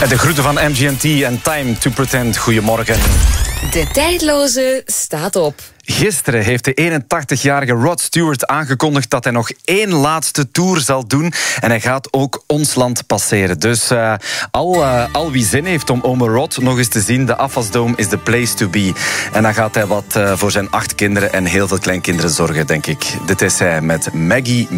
De groeten van MGMT en Time to Pretend. Goedemorgen. De tijdloze staat op. Gisteren heeft de 81-jarige Rod Stewart aangekondigd dat hij nog één laatste tour zal doen. En hij gaat ook ons land passeren. Dus al wie zin heeft om ome Rod nog eens te zien, de Afasdome is the place to be. En dan gaat hij wat voor zijn 8 kinderen en heel veel kleinkinderen zorgen, denk ik. Dit is hij met Maggie